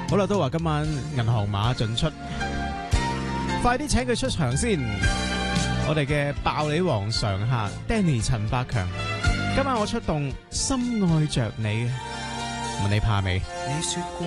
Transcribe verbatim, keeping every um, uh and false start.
好啦，都話今晚銀行碼盡出，快啲請佢出場先。我哋嘅爆你王常客 Danny 陳百強，今晚我出動，深愛着你，問你怕未？ 你說過